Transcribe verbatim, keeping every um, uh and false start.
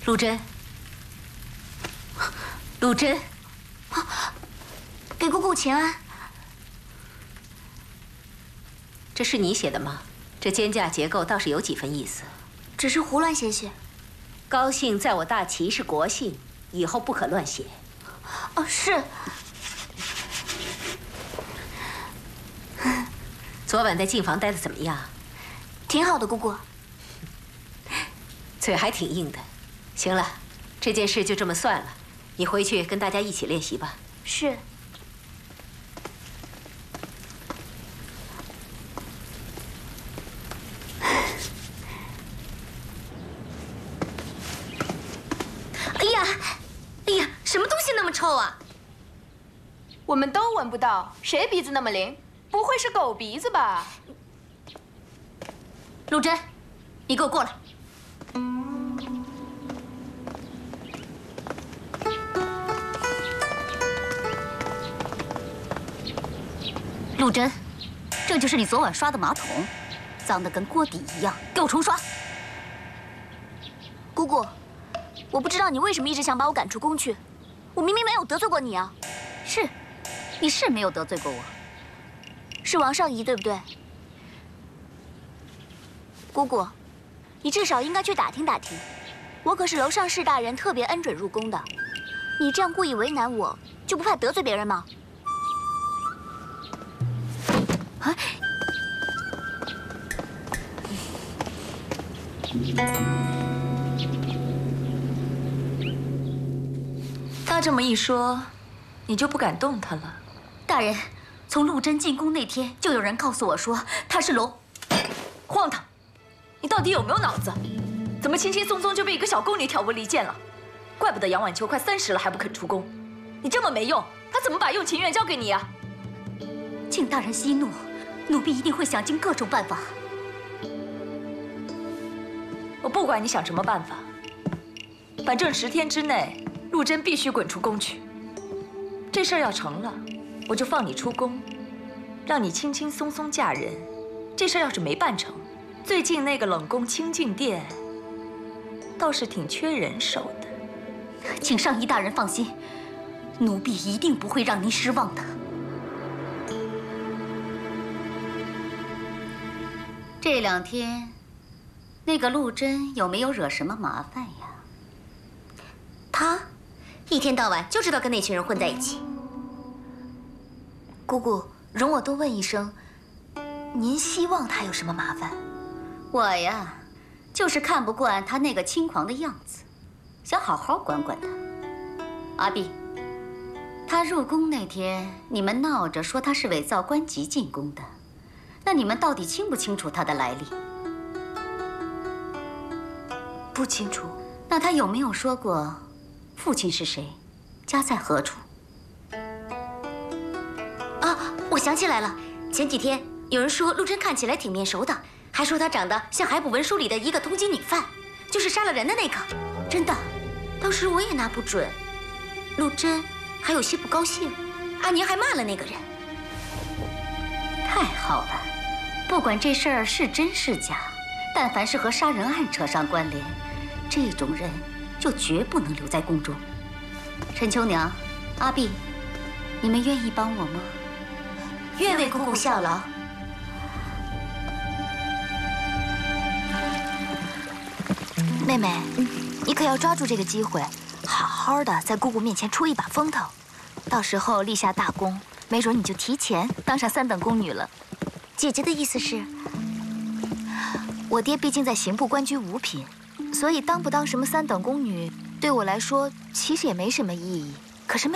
陆贞，陆贞， 给姑姑请安。 这是你写的吗？这肩架结构倒是有几分意思。 只是胡乱写写。 高姓在我大齐是国姓，以后不可乱写。 哦，是。 昨晚在静房待的怎么样？ 挺好的，姑姑。 嘴还挺硬的。行了，这件事就这么算了。你回去跟大家一起练习吧。 是。哎呀，哎呀，什么东西那么臭啊？ 我们都闻不到，谁鼻子那么灵？不会是狗鼻子吧？ 陆贞，你给我过来。陆贞，这就是你昨晚刷的马桶，脏得跟锅底一样，给我重刷。姑姑，我不知道你为什么一直想把我赶出宫去，我明明没有得罪过你啊。是，你是没有得罪过我。是王少仪对不对？姑姑，你至少应该去打听打听，我可是楼上士大人特别恩准入宫的，你这样故意为难我，就不怕得罪别人吗？啊！ 他这么一说，你就不敢动他了？ 大人，从陆贞进宫那天，就有人告诉我说他是龙。 荒唐！你到底有没有脑子？怎么轻轻松松就被一个小宫女挑拨离间了？怪不得杨婉秋快三十了还不肯出宫。你这么没用，他怎么把用情院交给你呀？ 请大人息怒，奴婢一定会想尽各种办法。 我不管你想什么办法，反正十天之内，陆贞必须滚出宫去。这事儿要成了，我就放你出宫，让你轻轻松松嫁人。这事儿要是没办成，最近那个冷宫清静殿倒是挺缺人手的。 请上仪大人放心，奴婢一定不会让您失望的。这两天，那个陆贞有没有惹什么麻烦呀？ 他一天到晚就知道跟那群人混在一起。 姑姑，容我多问一声，您希望他有什么麻烦？我呀，就是看不惯他那个轻狂的样子，想好好管管他。阿碧，他入宫那天，你们闹着说他是伪造官籍进宫的，那你们到底清不清楚他的来历？ 不清楚。 那他有没有说过父亲是谁，家在何处？ 啊，我想起来了，前几天有人说陆贞看起来挺面熟的，还说他长得像海捕文书里的一个通缉女犯，就是杀了人的那个。真的，当时我也拿不准。陆贞还有些不高兴，阿宁还骂了那个人。 太好了，不管这事儿是真是假，但凡是和杀人案扯上关联，这种人就绝不能留在宫中。陈秋娘、阿碧，你们愿意帮我吗？ 愿为姑姑效劳。 妹妹，你可要抓住这个机会，好好的在姑姑面前出一把风头，到时候立下大功，没准你就提前当上三等宫女了。 姐姐的意思是， 我爹毕竟在刑部官居五品，所以当不当什么三等宫女，对我来说其实也没什么意义。可是妹。